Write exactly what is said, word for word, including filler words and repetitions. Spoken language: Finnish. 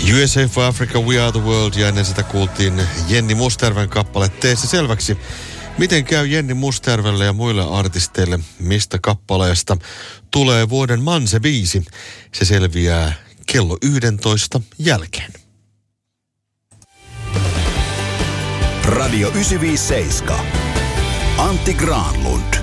U S A for Africa, We Are the World, ja ennen sitä kuultiin Jenni Mustajärven kappale Tee se selväksi. Miten käy Jenni Mustajärvelle ja muille artisteille, mistä kappaleesta tulee vuoden Manse-biisi? Se selviää kello yhdentoista jälkeen. Radio yhdeksänsataaviisikymmentäseitsemän. Antti Granlund.